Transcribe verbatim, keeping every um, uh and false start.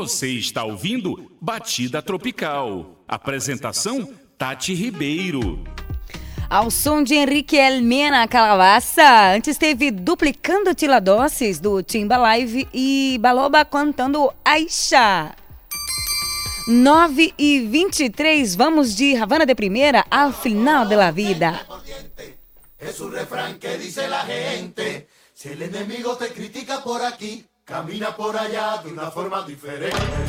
Você está ouvindo Batida Tropical. Apresentação Tati Ribeiro. Ao som de Henrique El Mena Calabaça, antes teve Duplicando Tiladoses do Timba Live e Baloba cantando Aisha. nove e vinte e três, vamos de Havana de Primeira ao final da vida. Es un refrán que dice la gente, si el enemigo te critica por aquí, camina por allá de una forma diferente.